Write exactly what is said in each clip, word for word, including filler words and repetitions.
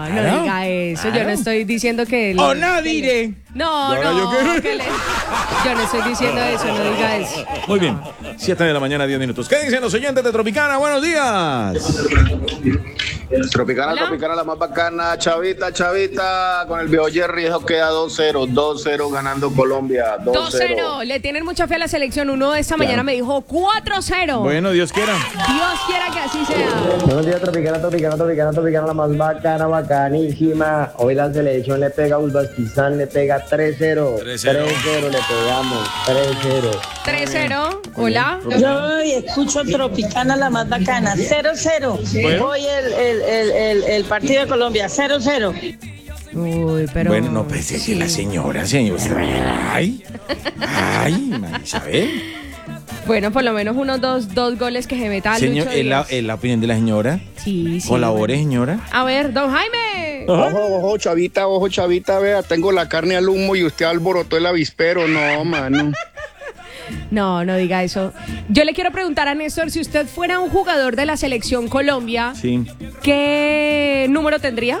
no Claro. diga eso. Claro. Yo no estoy diciendo que... el- ¡O no que diré! le- No, ¿Y ahora no, yo qué? que le- yo no estoy diciendo eso, no diga eso. Muy bien, siete de la mañana, diez minutos. ¿Qué dicen los oyentes de Tropicana? Buenos días. Tropicana, Hola. Tropicana, la más bacana. Chavita, Chavita, con el viejo Jerry, eso queda dos cero, dos cero ganando Colombia. dos dos cero. Le tienen mucha fe a la selección. Uno de esta Claro. mañana me dijo cuatro cero. Bueno, Dios quiera. Dios quiera que así sea. Buenos días, Tropicana, Tropicana, Tropicana, Tropicana, la más bacana, bacanísima. Hoy la selección le pega a Uzbekistán, le pega tres cero. tres cero. tres cero le pegamos, tres cero. tres cero. Hola. Yo hoy escucho Tropicana la más bacana, cero cero. Bueno. Hoy el, el, el, el, el partido de Colombia, cero cero. Uy, pero... Bueno, no pensé que la señora, señor. Ay, ay, María Isabel. Bueno, por lo menos unos dos, dos goles que se meta Señor, Lucho ¿es la, Díaz. es la opinión de la señora? Sí, sí. Colabore, bueno. señora. A ver, don Jaime. Ojo, ojo, Chavita, ojo, Chavita, vea, tengo la carne al humo y usted alborotó el avispero. No, mano. No, no diga eso. Yo le quiero preguntar a Néstor, si usted fuera un jugador de la selección Colombia, Sí. ¿qué número tendría?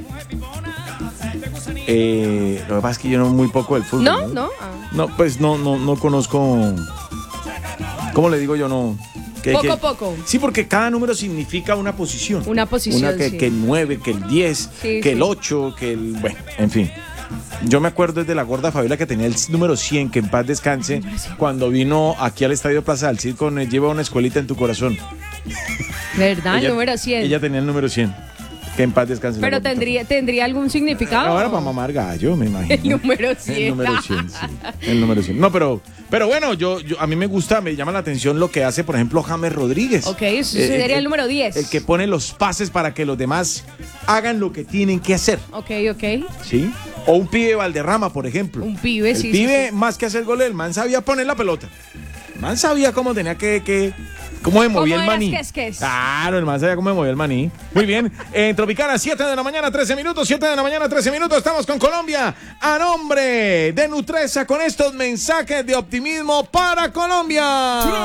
Eh, lo que pasa es que yo no muy poco del fútbol. ¿No? ¿No? Ah. No, pues no, no, no conozco. ¿Cómo le digo yo? No. Que- Poco que- a poco. Sí, porque cada número significa una posición. Una posición, Una que, sí. que el nueve, que el diez, Sí, que sí. el ocho, que el. Bueno, en fin. Yo me acuerdo desde la gorda Fabiola que tenía el número cien, que en paz descanse, cuando vino aquí al Estadio Plaza del Cid con eh, Lleva una escuelita en tu corazón. ¿Verdad? Ella- El número cien. Ella tenía el número cien. Que en paz descanse. la Pero gordita. tendría, ¿tendría algún significado? Ahora para mamar gallo, me imagino. El número cien. El número cien, sí. El número cien. No, pero, pero bueno, yo, yo, a mí me gusta, me llama la atención lo que hace, por ejemplo, James Rodríguez. Ok, eso Eh, sería eh, el número diez. El que pone los pases para que los demás hagan lo que tienen que hacer. Ok, ok. ¿Sí? O un pibe Valderrama, por ejemplo. Un pibe, el sí, sí, pibe, sí. más que hacer goles, el man sabía poner la pelota. El man sabía cómo tenía que, que cómo se movía el ¿Cómo maní. eras que es que es? Claro, el man sabía cómo se movía el maní. Muy bien. En Tropicana, siete de la mañana, trece minutos. siete de la mañana, trece minutos. Estamos con Colombia. A nombre de Nutresa, con estos mensajes de optimismo para Colombia.